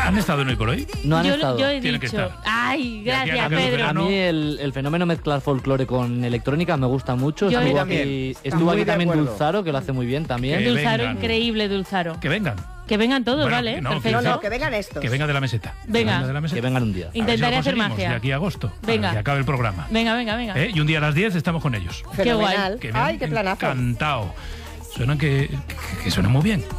¿Han estado en Hoy por Hoy? No han estado. Yo he Tienen que dicho. estar. Ay, De aquí a gracias, que acabe el Pedro. A verano. mí el fenómeno mezclar folclore con electrónica me gusta mucho. Yo Estuvo también. aquí, Estoy estuvo muy aquí de también acuerdo. Dulzaro, que lo hace muy bien también. Que Dulzaro, vengan. increíble, Dulzaro. Que vengan. Que vengan todos, Bueno, ¿vale? no, Perfecto. No, que vengan estos. Que venga de la meseta. Venga. De la meseta. Que vengan un día. A ver si Intentaré lo hacer conseguimos magia. de aquí a agosto. Venga. Para que acabe el programa. Venga, venga, venga. Y un día a las 10 estamos con ellos. Fenomenal. Que me Ay, han qué planazo. encantado. Suenan que suenan muy bien.